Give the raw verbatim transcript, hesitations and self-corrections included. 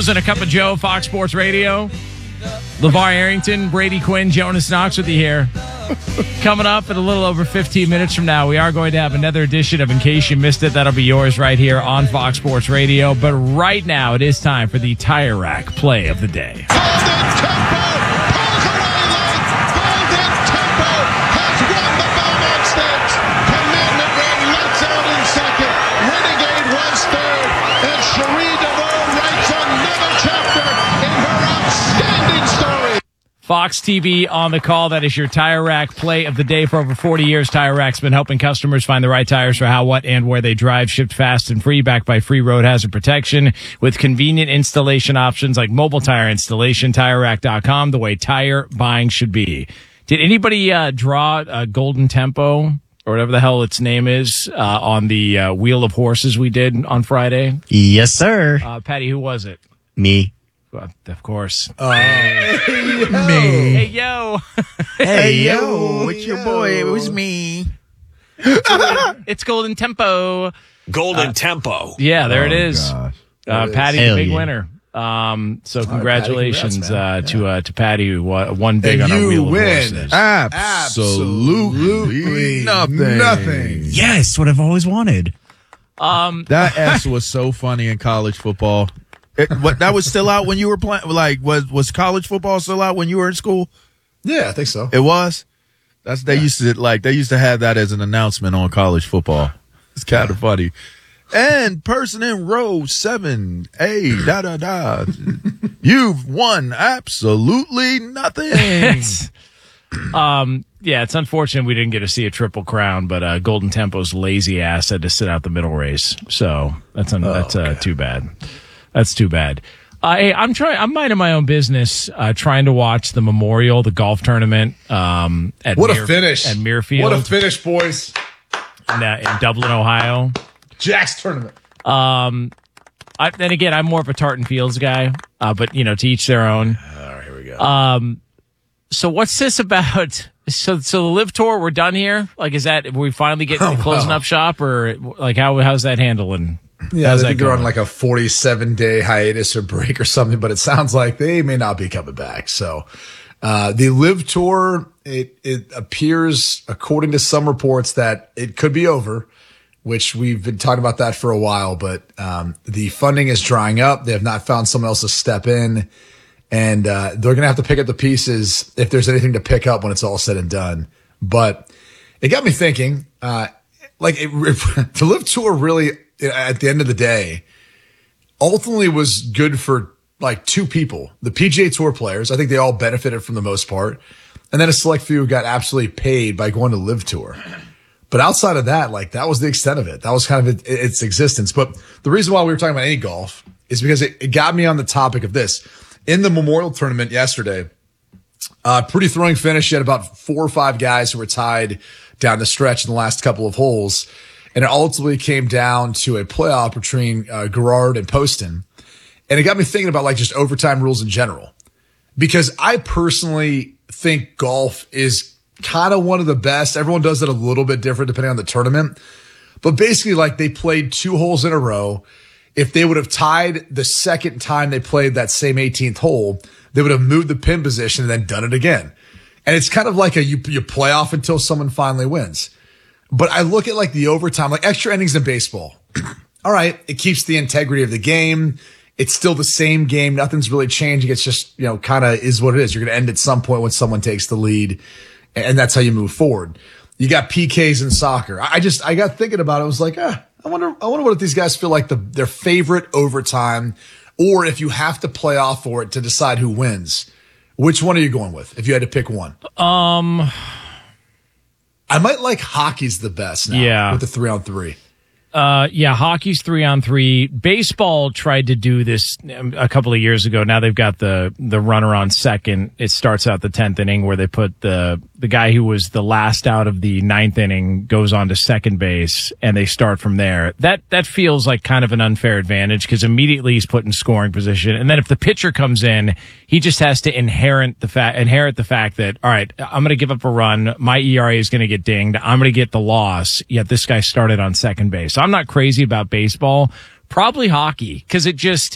And a Cup of Joe, Fox Sports Radio. LeVar Arrington, Brady Quinn, Jonas Knox with you here. Coming up in a little over fifteen minutes from now, we are going to have another edition of In Case You Missed It. That'll be yours right here on Fox Sports Radio. But right now, it is time for the Tire Rack Play of the Day. Fox T V on the call. That is your Tire Rack Play of the Day. For over forty years, Tire Rack's been helping customers find the right tires for how, what, and where they drive. Shipped fast and free, backed by free road hazard protection with convenient installation options like mobile tire installation. Tire Rack dot com, the way tire buying should be. Did anybody uh, draw a Golden Tempo, or whatever the hell its name is, uh, on the uh, Wheel of Horses we did on Friday? Yes, sir. Uh, Patty, who was it? Me. Well, of course. Uh, hey, me. Hey, yo. Hey, yo. It's your boy. It was me. It's Golden Tempo. Golden uh, Tempo. Yeah, there oh, it is. Gosh. Uh, It Patty, is. the big yeah. winner. Um, so right, congratulations Patty, congrats, uh, to uh, to Patty, who won, won big And on our you Wheel of win. Horses. Absolutely nothing. Nothing. Yes, what I've always wanted. Um, That S was so funny in college football. It, what, that was still out when you were playing? Like, was was college football still out when you were in school? Yeah, I think so. It was. That's they used to like they used to have that as an announcement on college football. It's kind of funny. And person in row seven, A da da da. You've won absolutely nothing. um, yeah, it's unfortunate we didn't get to see a triple crown, but uh, Golden Tempo's lazy ass had to sit out the middle race, so that's un- Oh, that's uh, okay. too bad. That's too bad. Uh, hey, I'm trying. I'm minding my own business, uh, trying to watch the Memorial, the golf tournament. Um, at What Muir- a finish. at Muirfield, What a finish, boys. in, uh, in Dublin, Ohio. Jack's tournament. Um, I, then again, I'm more of a Tartan Fields guy, uh, but you know, to each their own. All right, here we go. Um, so what's this about? So, so the Live Tour, we're done here. Like, is that we finally getting Oh, closing wow. up shop, or like how how's that handling? Yeah, How's I that think they're going? on like a forty-seven day hiatus or break or something, but it sounds like they may not be coming back. So, uh, the Live Tour, it, it appears, according to some reports, that it could be over, which we've been talking about that for a while, but, um, the funding is drying up. They have not found someone else to step in, and, uh, they're going to have to pick up the pieces if there's anything to pick up when it's all said and done. But it got me thinking, uh, like it, the Live Tour really, at the end of the day, ultimately was good for like two people. The P G A Tour players, I think they all benefited from the most part. And then a select few got absolutely paid by going to Live Tour. But outside of that, like that was the extent of it. That was kind of it, its existence. But the reason why we were talking about any golf is because it, it got me on the topic of this. In the Memorial Tournament yesterday, uh, pretty throwing finish. You had about four or five guys who were tied down the stretch in the last couple of holes. And it ultimately came down to a playoff between uh, Gerard and Poston. And it got me thinking about like just overtime rules in general, because I personally think golf is kind of one of the best. Everyone does it a little bit different depending on the tournament, but basically like they played two holes in a row. If they would have tied the second time they played that same eighteenth hole, they would have moved the pin position and then done it again. And it's kind of like a, you, you play off until someone finally wins. But I look at like the overtime, like extra innings in baseball. All right. It keeps the integrity of the game. It's still the same game. Nothing's really changing. It's just, you know, kind of is what it is. You're going to end at some point when someone takes the lead, and that's how you move forward. You got P Ks in soccer. I just, I got thinking about it. I was like, ah, I wonder, I wonder what these guys feel like the, their favorite overtime, or if you have to play off for it to decide who wins. Which one are you going with if you had to pick one? Um, I might like hockey's the best now. Yeah. With the three on three. Uh, yeah, hockey's three on three. Baseball tried to do this um, a couple of years ago. Now they've got the, the runner on second. It starts out the tenth inning where they put the, the guy who was the last out of the ninth inning goes on to second base, and they start from there. That, that feels like kind of an unfair advantage because immediately he's put in scoring position. And then if the pitcher comes in, he just has to inherit the fact, inherit the fact that, all right, I'm going to give up a run. My E R A is going to get dinged. I'm going to get the loss. Yet this guy started on second base. I'm not crazy about baseball, probably hockey, because it just,